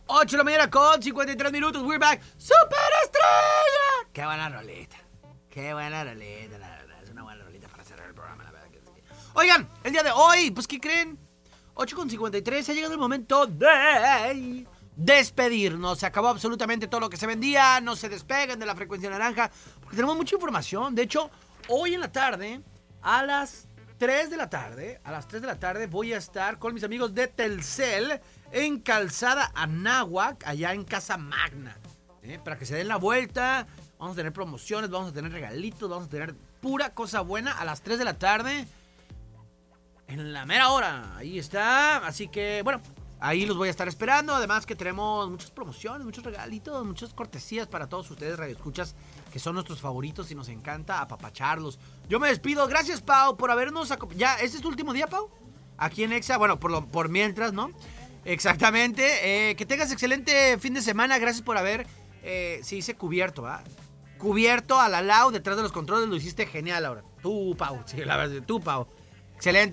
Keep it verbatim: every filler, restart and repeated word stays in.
ocho de la mañana con cincuenta y tres minutos. We're back. ¡Superestrella! Qué buena rolita. Qué buena rolita, la verdad. Es una buena rolita para cerrar el programa, la verdad. Que sí. Oigan, el día de hoy, pues, ¿qué creen? ocho con cincuenta y tres, ha llegado el momento de despedirnos. Se acabó absolutamente todo lo que se vendía. No se despeguen de la frecuencia naranja, porque tenemos mucha información. De hecho, hoy en la tarde, a las tres de la tarde, a las tres de la tarde voy a estar con mis amigos de Telcel en Calzada Anáhuac, allá en Casa Magna, ¿eh? Para que se den la vuelta. Vamos a tener promociones, vamos a tener regalitos, vamos a tener pura cosa buena a las tres de la tarde. En la mera hora, ahí está. Así que, bueno, ahí los voy a estar esperando. Además que tenemos muchas promociones, muchos regalitos, muchas cortesías para todos ustedes, radioescuchas, que son nuestros favoritos y nos encanta apapacharlos. Yo me despido. Gracias, Pau, por habernos acompañado. ¿Ya este es tu último día, Pau? Aquí en Exa, bueno, por, lo, por mientras, ¿no? Exactamente. Eh, que tengas excelente fin de semana. Gracias por haber, eh, se dice cubierto, ¿ah? Cubierto a la Lau detrás de los controles. Lo hiciste genial ahora. Tú, Pau. Sí, la verdad, tú, Pau. Excelente.